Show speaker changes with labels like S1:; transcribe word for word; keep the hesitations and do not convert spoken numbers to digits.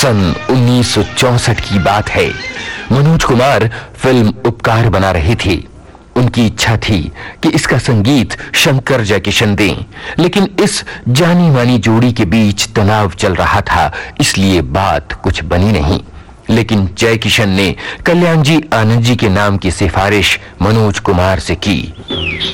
S1: सन उन्नीस सौ चौसठ की बात है। मनोज कुमार फिल्म उपकार बना रहे थे। उनकी इच्छा थी कि इसका संगीत शंकर जयकिशन दें, लेकिन इस जानी मानी जोड़ी के बीच तनाव चल रहा था, इसलिए बात कुछ बनी नहीं। लेकिन जयकिशन ने कल्याण जी आनंद जी के नाम की सिफारिश मनोज कुमार से की।